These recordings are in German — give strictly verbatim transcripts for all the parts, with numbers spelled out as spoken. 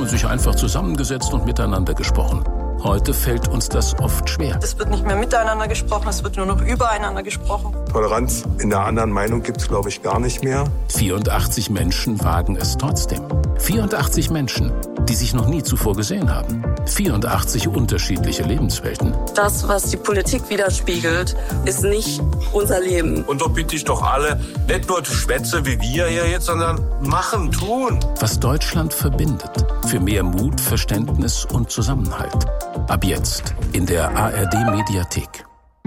man sich einfach zusammengesetzt und miteinander gesprochen. Heute fällt uns das oft schwer. Es wird nicht mehr miteinander gesprochen, es wird nur noch übereinander gesprochen. Toleranz in der anderen Meinung gibt es, glaube ich, gar nicht mehr. vierundachtzig Menschen wagen es trotzdem. vierundachtzig Menschen, die sich noch nie zuvor gesehen haben. vierundachtzig unterschiedliche Lebenswelten. Das, was die Politik widerspiegelt, ist nicht unser Leben. Und doch bitte ich doch alle, nicht nur Schwätze wie wir hier jetzt, sondern machen, tun. Was Deutschland verbindet. Für mehr Mut, Verständnis und Zusammenhalt. Ab jetzt in der A R D-Mediathek.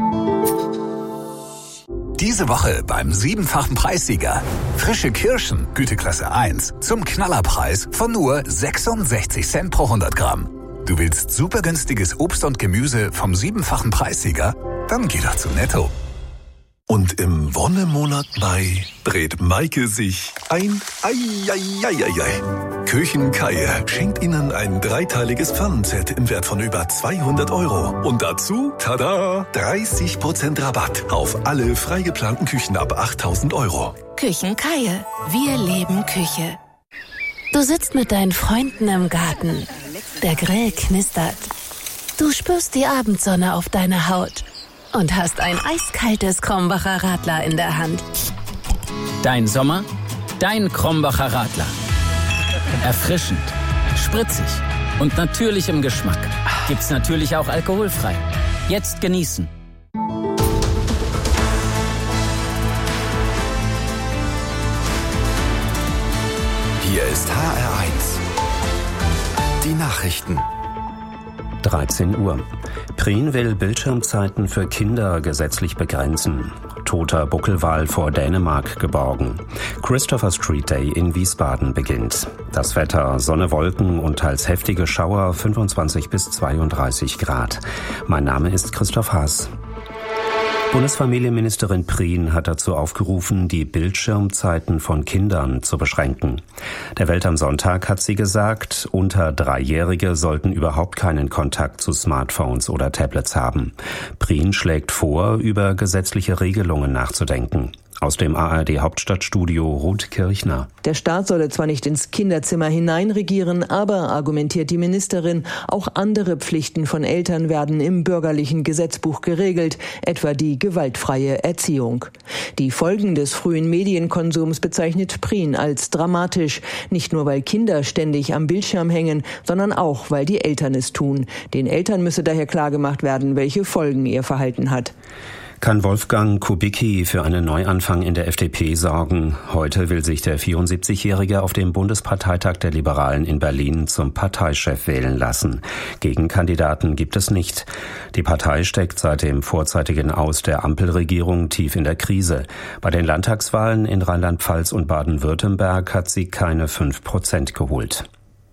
Diese Woche beim siebenfachen Preissieger. Frische Kirschen, Güteklasse eins, zum Knallerpreis von nur sechsundsechzig Cent pro hundert Gramm. Du willst super günstiges Obst und Gemüse vom siebenfachen Preissieger? Dann geh doch zu Netto. Und im Wonnemonat Mai dreht Maike sich ein Eieieiei. Küchenkeier schenkt Ihnen ein dreiteiliges Pfannenset im Wert von über zweihundert Euro. Und dazu, tada, dreißig Prozent Rabatt auf alle frei geplanten Küchen ab achttausend Euro. Küchenkeier. Wir leben Küche. Du sitzt mit deinen Freunden im Garten. Der Grill knistert. Du spürst die Abendsonne auf deiner Haut. Und hast ein eiskaltes Krombacher Radler in der Hand. Dein Sommer, dein Krombacher Radler. Erfrischend, spritzig und natürlich im Geschmack. Gibt's natürlich auch alkoholfrei. Jetzt genießen. Hier ist H R eins. Die Nachrichten. dreizehn Uhr. Prien will Bildschirmzeiten für Kinder gesetzlich begrenzen. Toter Buckelwal vor Dänemark geborgen. Christopher Street Day in Wiesbaden beginnt. Das Wetter: Sonne, Wolken und teils heftige Schauer, fünfundzwanzig bis zweiunddreißig Grad. Mein Name ist Christoph Haas. Bundesfamilienministerin Prien hat dazu aufgerufen, die Bildschirmzeiten von Kindern zu beschränken. Der Welt am Sonntag hat sie gesagt, unter Dreijährige sollten überhaupt keinen Kontakt zu Smartphones oder Tablets haben. Prien schlägt vor, über gesetzliche Regelungen nachzudenken. Aus dem A R D-Hauptstadtstudio Ruth Kirchner. Der Staat solle zwar nicht ins Kinderzimmer hineinregieren, aber, argumentiert die Ministerin, auch andere Pflichten von Eltern werden im bürgerlichen Gesetzbuch geregelt, etwa die gewaltfreie Erziehung. Die Folgen des frühen Medienkonsums bezeichnet Prien als dramatisch, nicht nur weil Kinder ständig am Bildschirm hängen, sondern auch, weil die Eltern es tun. Den Eltern müsse daher klargemacht werden, welche Folgen ihr Verhalten hat. Kann Wolfgang Kubicki für einen Neuanfang in der F D P sorgen? Heute will sich der vierundsiebzigjährige auf dem Bundesparteitag der Liberalen in Berlin zum Parteichef wählen lassen. Gegenkandidaten gibt es nicht. Die Partei steckt seit dem vorzeitigen Aus der Ampelregierung tief in der Krise. Bei den Landtagswahlen in Rheinland-Pfalz und Baden-Württemberg hat sie keine fünf Prozent geholt.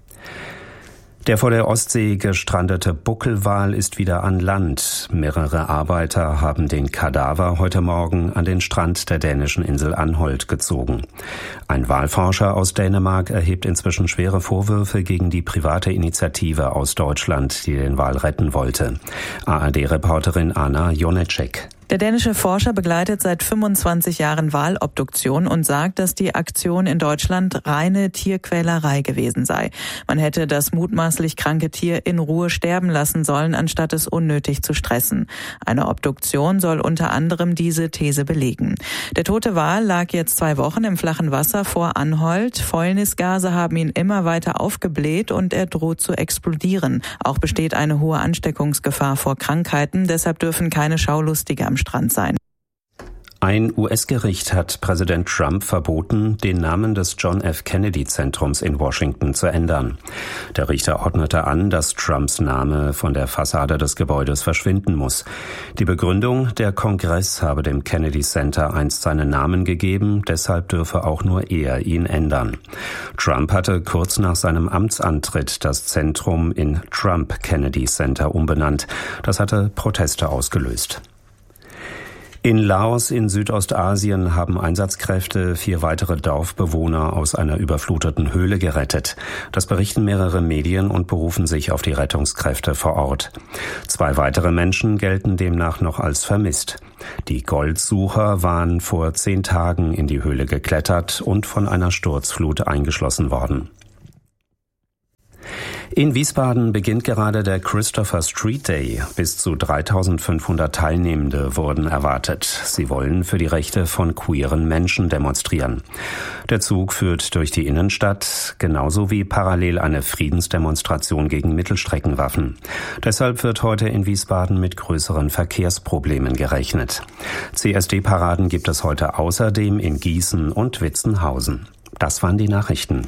Der vor der Ostsee gestrandete Buckelwal ist wieder an Land. Mehrere Arbeiter haben den Kadaver heute Morgen an den Strand der dänischen Insel Anholt gezogen. Ein Walforscher aus Dänemark erhebt inzwischen schwere Vorwürfe gegen die private Initiative aus Deutschland, die den Wal retten wollte. A R D-Reporterin Anna Jonecek. Der dänische Forscher begleitet seit fünfundzwanzig Jahren Walobduktion und sagt, dass die Aktion in Deutschland reine Tierquälerei gewesen sei. Man hätte das mutmaßlich kranke Tier in Ruhe sterben lassen sollen, anstatt es unnötig zu stressen. Eine Obduktion soll unter anderem diese These belegen. Der tote Wal lag jetzt zwei Wochen im flachen Wasser vor Anholt. Fäulnisgase haben ihn immer weiter aufgebläht und er droht zu explodieren. Auch besteht eine hohe Ansteckungsgefahr vor Krankheiten, deshalb dürfen keine Schaulustige am Strand sein. Ein U S-Gericht hat Präsident Trump verboten, den Namen des John F. Kennedy-Zentrums in Washington zu ändern. Der Richter ordnete an, dass Trumps Name von der Fassade des Gebäudes verschwinden muss. Die Begründung: Der Kongress habe dem Kennedy Center einst seinen Namen gegeben, deshalb dürfe auch nur er ihn ändern. Trump hatte kurz nach seinem Amtsantritt das Zentrum in Trump Kennedy Center umbenannt. Das hatte Proteste ausgelöst. In Laos in Südostasien haben Einsatzkräfte vier weitere Dorfbewohner aus einer überfluteten Höhle gerettet. Das berichten mehrere Medien und berufen sich auf die Rettungskräfte vor Ort. Zwei weitere Menschen gelten demnach noch als vermisst. Die Goldsucher waren vor zehn Tagen in die Höhle geklettert und von einer Sturzflut eingeschlossen worden. In Wiesbaden beginnt gerade der Christopher Street Day. Bis zu dreitausendfünfhundert Teilnehmende wurden erwartet. Sie wollen für die Rechte von queeren Menschen demonstrieren. Der Zug führt durch die Innenstadt, genauso wie parallel eine Friedensdemonstration gegen Mittelstreckenwaffen. Deshalb wird heute in Wiesbaden mit größeren Verkehrsproblemen gerechnet. C S D-Paraden gibt es heute außerdem in Gießen und Witzenhausen. Das waren die Nachrichten.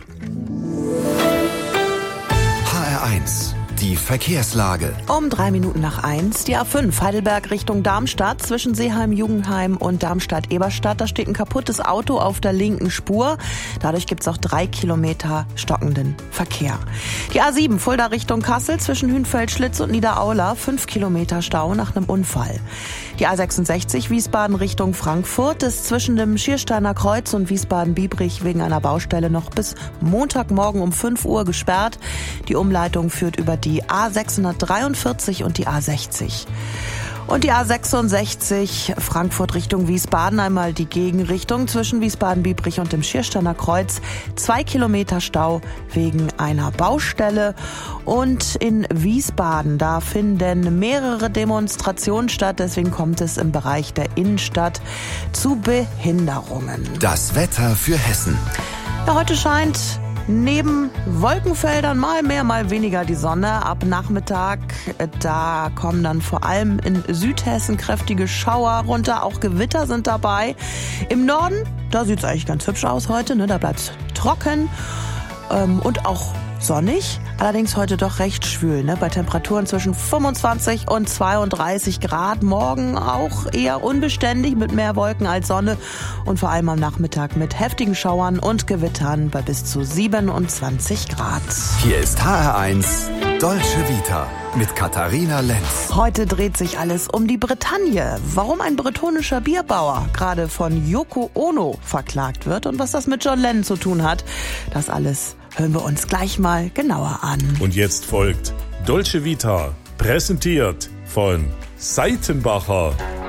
Die Verkehrslage. Um drei Minuten nach eins, die A fünf Heidelberg Richtung Darmstadt zwischen Seeheim-Jugendheim und Darmstadt-Eberstadt. Da steht ein kaputtes Auto auf der linken Spur. Dadurch gibt es auch drei Kilometer stockenden Verkehr. Die A sieben Fulda Richtung Kassel zwischen Hünfeld-Schlitz und Niederaula. Fünf Kilometer Stau nach einem Unfall. Die A sechsundsechzig Wiesbaden Richtung Frankfurt ist zwischen dem Schiersteiner Kreuz und Wiesbaden-Biebrich wegen einer Baustelle noch bis Montagmorgen um fünf Uhr gesperrt. Die Umleitung führt über die A sechshundertdreiundvierzig und die A sechzig. Und die A sechsundsechzig Frankfurt Richtung Wiesbaden, einmal die Gegenrichtung zwischen Wiesbaden-Biebrich und dem Schiersteiner Kreuz. Zwei Kilometer Stau wegen einer Baustelle. Und in Wiesbaden, da finden mehrere Demonstrationen statt. Deswegen kommt es im Bereich der Innenstadt zu Behinderungen. Das Wetter für Hessen. Ja, heute scheint neben Wolkenfeldern mal mehr, mal weniger die Sonne. Ab Nachmittag, da kommen dann vor allem in Südhessen kräftige Schauer runter. Auch Gewitter sind dabei. Im Norden, da sieht es eigentlich ganz hübsch aus heute, ne? Da bleibt es trocken ähm, und auch sonnig. Allerdings heute doch recht schwül, ne? Bei Temperaturen zwischen fünfundzwanzig und zweiunddreißig Grad. Morgen auch eher unbeständig mit mehr Wolken als Sonne und vor allem am Nachmittag mit heftigen Schauern und Gewittern bei bis zu siebenundzwanzig Grad. Hier ist H R eins Dolce Vita mit Katharina Lenz. Heute dreht sich alles um die Bretagne. Warum ein bretonischer Bierbauer gerade von Yoko Ono verklagt wird und was das mit John Lennon zu tun hat, das alles hören wir uns gleich mal genauer an. Und jetzt folgt Dolce Vita, präsentiert von Seitenbacher.